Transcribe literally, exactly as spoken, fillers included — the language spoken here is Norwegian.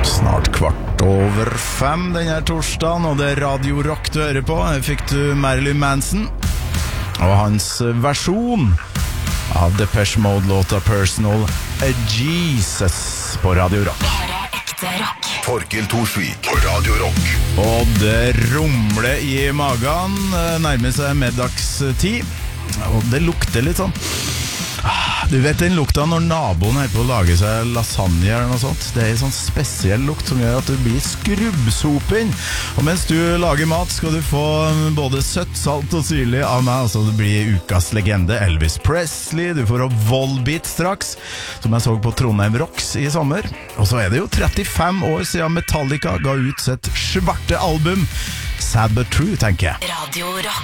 Snart kvart over fem denne torsdagen, og det er Radio Rock du hører på. Her fikk du Marilyn Manson og hans versjon av Depeche Mode-låta Personal Jesus på Radio Rock. Bare ekte rock. Torkel Torsvik på Radio Rock. Og det rumler i magen, nærmer seg middagstid, og det lukter litt sånn. Du vet den lukta når naboen er på å lage seg lasagne eller noe sånt. Det er en sånn spesiell lukt som gjør at du blir skrubbsopen. Og mens du lager mat skal du få både søtt, salt og syrlig av meg. Altså det blir ukas legende Elvis Presley. Du får opp Volbeat straks, som jeg så på Trondheim Rocks i sommer. Og så er det jo trettifem år siden Metallica ga ut sitt svarte album Sad But True, tenker jeg. Radio Rock.